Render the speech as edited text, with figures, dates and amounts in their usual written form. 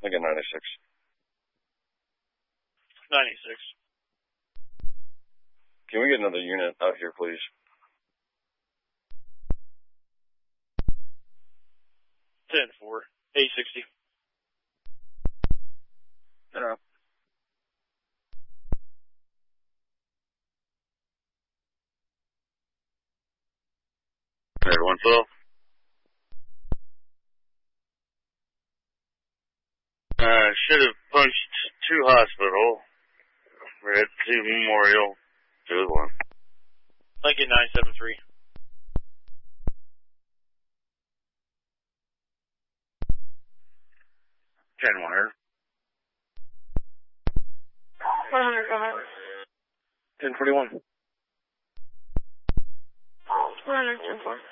I get 96. 96. Can we get another unit out here, please? Ten four. 860. Yeah. Everyone full? Should have punched 2 hospital. We're at 2 Memorial. 2-1. Lincoln 973. 10-1. 100, go ahead. 1041. 100, 10-4.